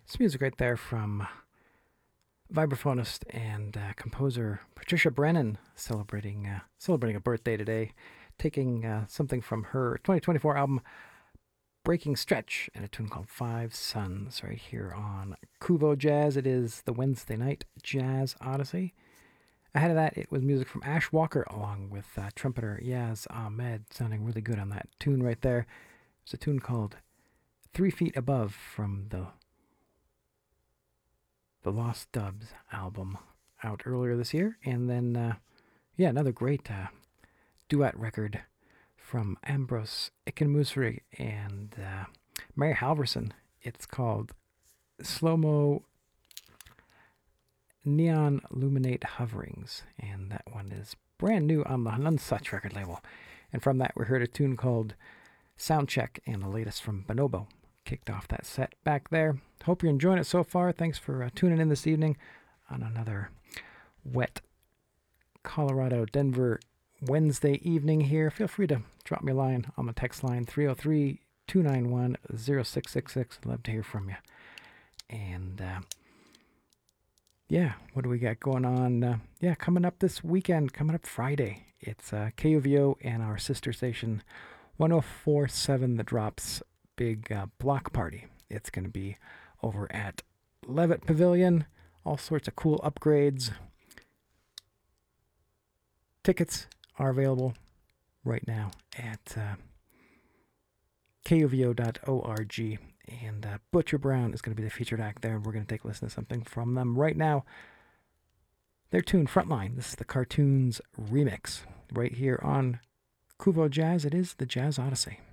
This music right there from vibraphonist and composer Patricia Brennan celebrating a birthday today, taking something from her 2024 album Breaking Stretch and a tune called Five Suns right here on Kuvo Jazz. It is the Wednesday night Jazz Odyssey. Ahead of that, it was music from Ash Walker along with trumpeter Yaz Ahmed, sounding really good on that tune right there. It's a tune called 3 Feet Above from the Lost Dubs album out earlier this year. And then, another great duet record from Ambros Ikenmusri and Mary Halverson. It's called Slow-Mo Neon Luminate Hoverings, and that one is brand new on the Nunsuch record label. And from that, we heard a tune called Soundcheck, and the latest from Bonobo kicked off that set back there. Hope you're enjoying it so far. Thanks for tuning in this evening on another wet Colorado, Denver Wednesday evening here. Feel free to drop me a line on the text line 303-291-0666. I'd love to hear from you. And what do we got going on? Coming up this weekend, coming up Friday, it's KUVO and our sister station 104.7 The Drops big block party. It's going to be over at Levitt Pavilion. All sorts of cool upgrades. Tickets are available right now at kuvo.org. And Butcher Brown is going to be the featured act there. We're going to take a listen to something from them right now. Their tune, Frontline. This is the Cartoons remix right here on Kuvo Jazz. It is the Jazz Odyssey.